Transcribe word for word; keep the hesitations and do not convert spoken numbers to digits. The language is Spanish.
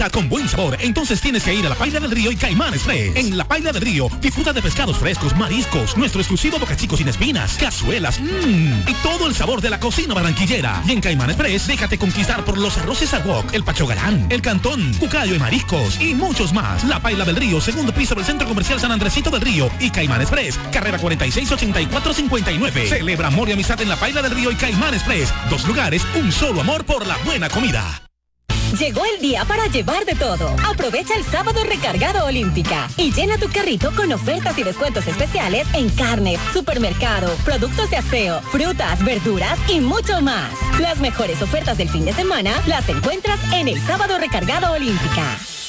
con buen sabor, entonces tienes que ir a La Paila del Río y Caimán Express. En La Paila del Río disfruta de pescados frescos, mariscos, nuestro exclusivo bocachico sin espinas, cazuelas, mmm, y todo el sabor de la cocina barranquillera. Y en Caimán Express, déjate conquistar por los arroces al wok, el pachogalán, el cantón, cucayo y mariscos, y muchos más. La Paila del Río, segundo piso del Centro Comercial San Andresito del Río y Caimán Express, carrera cuarenta y seis ochenta y cuatro cincuenta y nueve. Celebra amor y amistad en La Paila del Río y Caimán Express. Dos lugares, un solo amor por la buena comida. Llegó el día para llevar de todo. Aprovecha el sábado recargado Olímpica y llena tu carrito con ofertas y descuentos especiales en carnes, supermercado, productos de aseo, frutas, verduras y mucho más. Las mejores ofertas del fin de semana las encuentras en el sábado recargado Olímpica.